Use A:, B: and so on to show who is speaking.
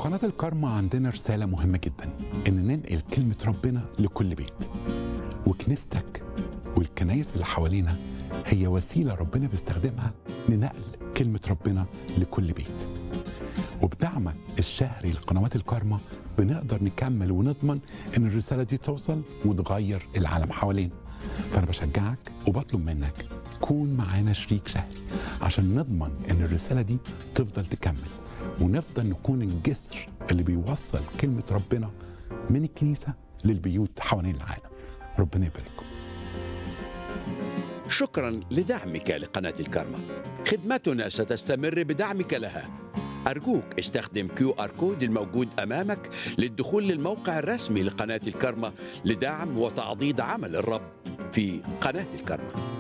A: قناة الكارما عندنا رسالة مهمة جدا، إن ننقل كلمة ربنا لكل بيت. وكنيستك والكنايس اللي حوالينا هي وسيلة ربنا بيستخدمها لنقل كلمة ربنا لكل بيت. وبدعمك الشهري لقنوات الكارما بنقدر نكمل ونضمن إن الرسالة دي توصل وتغير العالم حوالينا. فأنا بشجعك وبطلب منك كون معانا شريك شهري عشان نضمن إن الرسالة دي تفضل تكمل، ونفضل نكون الجسر اللي بيوصل كلمة ربنا من الكنيسة للبيوت حوالين العالم. ربنا يبارككم.
B: شكرا لدعمك لقناة الكارما. خدمتنا ستستمر بدعمك لها. أرجوك استخدم QR كود الموجود أمامك للدخول للموقع الرسمي لقناة الكارما لدعم وتعضيد عمل الرب في قناة الكارما.